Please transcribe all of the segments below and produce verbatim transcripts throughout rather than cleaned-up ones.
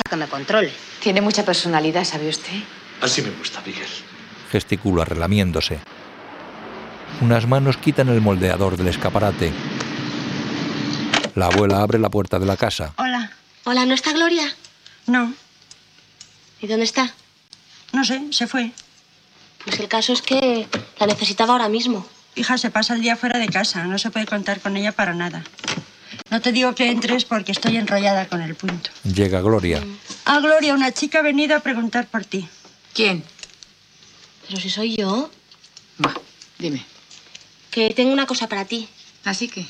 que me controle. Tiene mucha personalidad, ¿sabe usted? Así me gusta, Miguel. Gesticula relamiéndose. Unas manos quitan el moldeador del escaparate. La abuela abre la puerta de la casa. Hola. Hola, ¿no está Gloria? No. ¿Y dónde está? No sé, se fue. Pues el caso es que la necesitaba ahora mismo. Hija, se pasa el día fuera de casa. No se puede contar con ella para nada. No te digo que entres porque estoy enrollada con el punto. Llega Gloria. Ah, Gloria, una chica ha venido a preguntar por ti. ¿Quién? Pero si soy yo. Va, dime. Que tengo una cosa para ti. ¿Así que?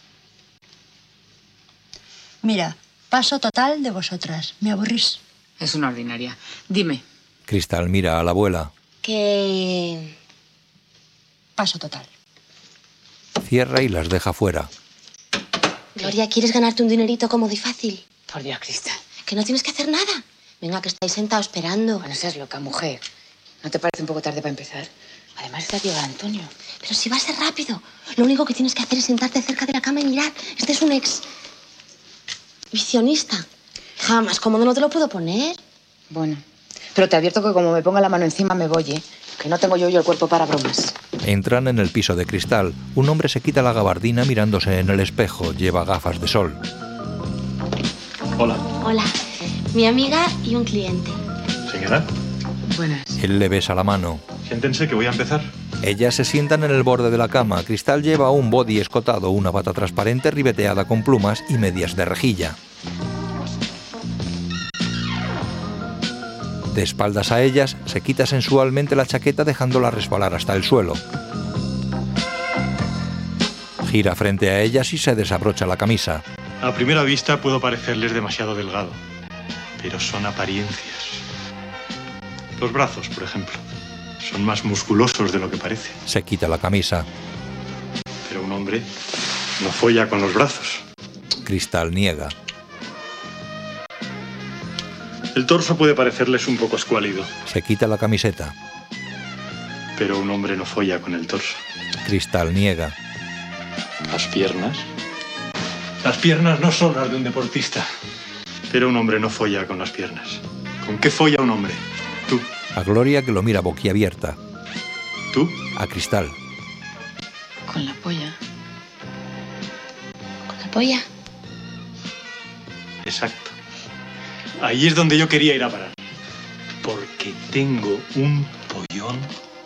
Mira, paso total de vosotras. Me aburrís. Es una ordinaria. Dime. Cristal mira a la abuela. Que... Paso total. Cierra y las deja fuera. Gloria, ¿quieres ganarte un dinerito cómodo y fácil? Por Dios, Cristal. Que no tienes que hacer nada. Venga, que estáis sentados esperando. Bueno, seas loca, mujer. ¿No te parece un poco tarde para empezar? Además está llegar Antonio. Pero si va a ser rápido. Lo único que tienes que hacer es sentarte cerca de la cama y mirar. Este es un ex... visionista. Jamás cómodo no te lo puedo poner. Bueno, pero te advierto que como me ponga la mano encima me voy, ¿eh? Que no tengo yo yo el cuerpo para bromas. Entran en el piso de Cristal. Un hombre se quita la gabardina mirándose en el espejo. Lleva gafas de sol. Hola. Hola. Mi amiga y un cliente. Señora, Buenas. Él le besa la mano. siéntense que voy a empezar. Ellas se sientan en el borde de la cama. Cristal lleva un body escotado, una bata transparente ribeteada con plumas y medias de rejilla. De espaldas a ellas, se quita sensualmente la chaqueta dejándola resbalar hasta el suelo. Gira frente a ellas y se desabrocha la camisa. A primera vista puedo parecerles demasiado delgado, pero son apariencias. Los brazos, por ejemplo, son más musculosos de lo que parece. Se quita la camisa. Pero un hombre no folla con los brazos. Cristal niega. El torso puede parecerles un poco escuálido, Se quita la camiseta. pero un hombre no folla con el torso. Cristal niega. Las piernas. Las piernas no son las de un deportista, pero un hombre no folla con las piernas. ¿Con qué folla un hombre? Tú. A Gloria, que lo mira boquiabierta. ¿Tú? A Cristal. Con la polla. ¿Con la polla? Exacto. Ahí es donde yo quería ir a parar. Porque tengo un pollón.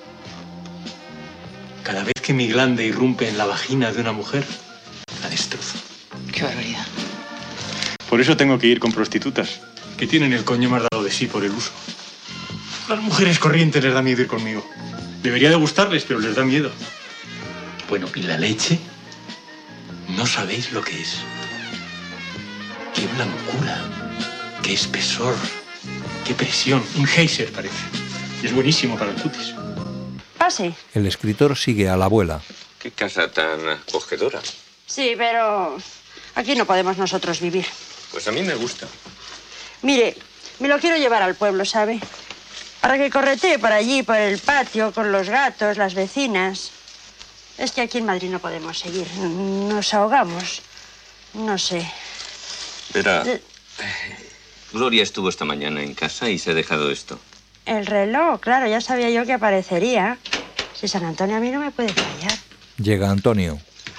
Cada vez que mi glande irrumpe en la vagina de una mujer, la destrozo. Qué barbaridad. Por eso tengo que ir con prostitutas, que tienen el coño más dado de sí por el uso. A las mujeres corrientes les da miedo ir conmigo. Debería de gustarles, pero les da miedo. Bueno, ¿y la leche? No sabéis lo que es. Qué blancura, qué espesor, qué presión. Un geyser parece. Y es buenísimo para el cutis. Pase. El escritor sigue a la abuela. Qué casa tan acogedora. Sí, pero aquí no podemos nosotros vivir. Pues a mí me gusta. Mire, me lo quiero llevar al pueblo, ¿sabe? Para que corretee por allí, por el patio, con los gatos, las vecinas. Es que aquí en Madrid no podemos seguir. Nos ahogamos. No sé. Verá, Gloria estuvo esta mañana en casa y se ha dejado esto. El reloj, claro, ya sabía yo que aparecería. Si San Antonio a mí no me puede fallar. Llega Antonio.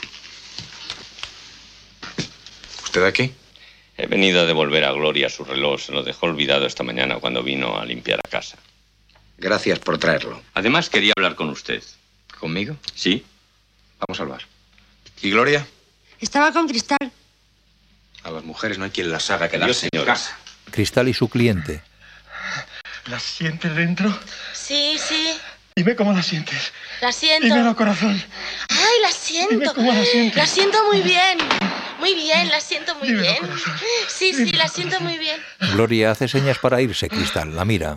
¿Usted aquí? He venido a devolver a Gloria su reloj. Se lo dejó olvidado esta mañana cuando vino a limpiar a casa. Gracias por traerlo. Además, quería hablar con usted. ¿Conmigo? ¿Sí? Vamos al bar. ¿Y Gloria? Estaba con Cristal. A las mujeres no hay quien las haga Adiós, quedarse en señora. casa. Cristal y su cliente. ¿La sientes dentro? Sí, sí. Dime cómo la sientes. La siento. Dímelo, corazón. Ay, la siento. Dime cómo la sientes. La siento muy bien. Muy bien, la siento muy Dímelo, bien. corazón. Sí, sí, la siento muy bien. Gloria hace señas para irse. Cristal la mira.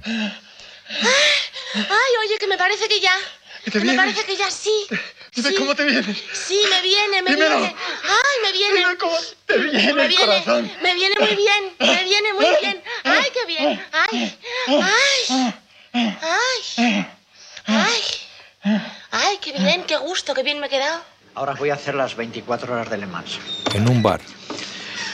Ay, oye, que me parece que ya. ¿Que te Que me vienes? parece que ya sí. Dime Sí. cómo te vienes. Sí, me viene, me Dímelo. viene. Ay, me viene. Dime cómo te viene, Me viene, corazón. me viene muy bien. Me viene muy bien. Ay, qué bien. Ay, ay. Ay. Ay. Ay, qué bien, qué gusto, qué bien me he quedado. Ahora voy a hacer las veinticuatro horas de Le Mans. En un bar.